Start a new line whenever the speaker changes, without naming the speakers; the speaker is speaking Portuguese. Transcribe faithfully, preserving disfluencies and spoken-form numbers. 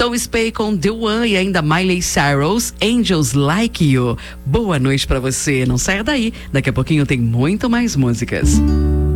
Tom Spey com The One e ainda Miley Cyrus, Angels Like You. Boa noite pra você, não saia daí, daqui a pouquinho tem muito mais músicas.